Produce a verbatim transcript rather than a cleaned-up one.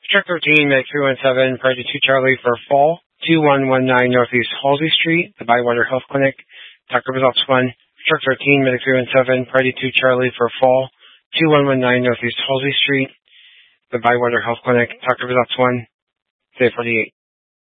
Truck thirteen, Medic three one seven, Priority two Charlie for fall, two one one nine Northeast Halsey Street, the Bywater Health Clinic. Doctor Results one. Truck thirteen, Medic three one seven, Priority two Charlie for fall, two one one nine Northeast Halsey Street, the Bywater Health Clinic. Doctor Results one. Say forty-eight.